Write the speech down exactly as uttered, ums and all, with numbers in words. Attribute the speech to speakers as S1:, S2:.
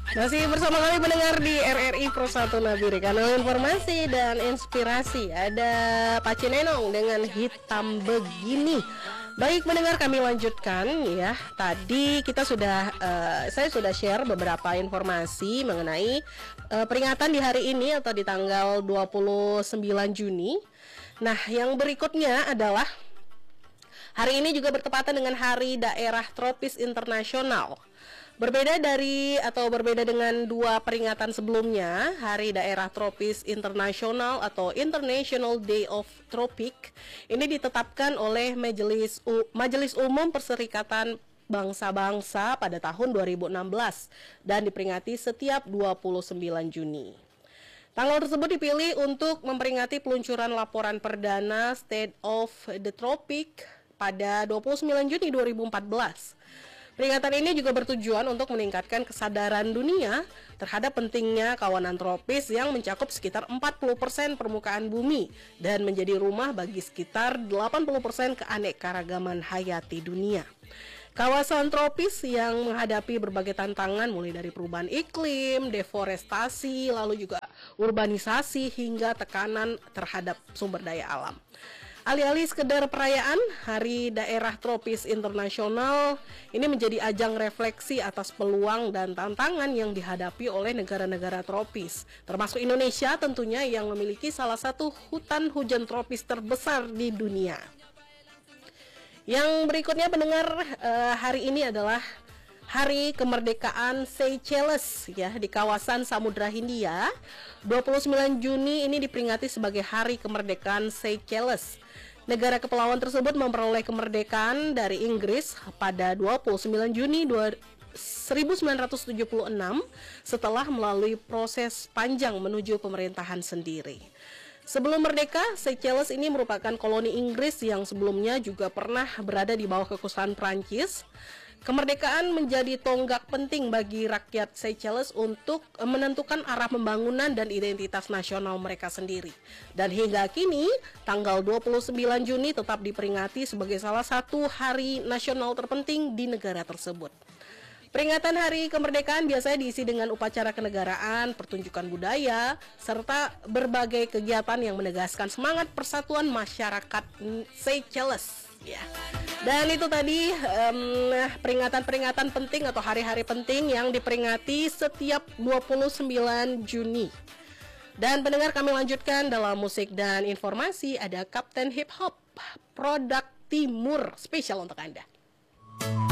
S1: Masih bersama kami pendengar di R R I Pro satu Nabire, kanal informasi dan inspirasi. Ada Pak Cinenong dengan Hitam Begini. Baik pendengar, kami lanjutkan ya. Tadi kita sudah uh, saya sudah share beberapa informasi mengenai uh, peringatan di hari ini atau di tanggal dua puluh sembilan Juni. Nah, yang berikutnya adalah hari ini juga bertepatan dengan Hari Daerah Tropis Internasional. Berbeda dari atau berbeda dengan dua peringatan sebelumnya, Hari Daerah Tropis Internasional atau International Day of Tropic ini ditetapkan oleh Majelis U Majelis Umum Perserikatan Bangsa-Bangsa pada tahun dua ribu enam belas dan diperingati setiap dua puluh sembilan Juni. Tanggal tersebut dipilih untuk memperingati peluncuran laporan perdana State of the Tropic pada dua puluh sembilan Juni dua ribu empat belas. Peringatan ini juga bertujuan untuk meningkatkan kesadaran dunia terhadap pentingnya kawanan tropis yang mencakup sekitar empat puluh persen permukaan bumi dan menjadi rumah bagi sekitar delapan puluh persen keanekaragaman hayati dunia. Kawasan tropis yang menghadapi berbagai tantangan mulai dari perubahan iklim, deforestasi, lalu juga urbanisasi hingga tekanan terhadap sumber daya alam. Alih-alih sekedar perayaan, Hari Daerah Tropis Internasional ini menjadi ajang refleksi atas peluang dan tantangan yang dihadapi oleh negara-negara tropis, termasuk Indonesia tentunya yang memiliki salah satu hutan hujan tropis terbesar di dunia. Yang berikutnya pendengar, eh, hari ini adalah Hari Kemerdekaan Seychelles ya di kawasan Samudra Hindia. dua puluh sembilan Juni ini diperingati sebagai Hari Kemerdekaan Seychelles. Negara kepulauan tersebut memperoleh kemerdekaan dari Inggris pada dua puluh sembilan Juni seribu sembilan ratus tujuh puluh enam setelah melalui proses panjang menuju pemerintahan sendiri. Sebelum merdeka, Seychelles ini merupakan koloni Inggris yang sebelumnya juga pernah berada di bawah kekuasaan Prancis. Kemerdekaan menjadi tonggak penting bagi rakyat Seychelles untuk menentukan arah pembangunan dan identitas nasional mereka sendiri. Dan hingga kini, tanggal dua puluh sembilan Juni tetap diperingati sebagai salah satu hari nasional terpenting di negara tersebut. Peringatan Hari Kemerdekaan biasanya diisi dengan upacara kenegaraan, pertunjukan budaya, serta berbagai kegiatan yang menegaskan semangat persatuan masyarakat Seychelles. Ya. Dan itu tadi um, peringatan-peringatan penting atau hari-hari penting yang diperingati setiap dua puluh sembilan Juni. Dan pendengar, kami lanjutkan dalam musik dan informasi. Ada Kapten Hip Hop, Produk Timur, spesial untuk Anda.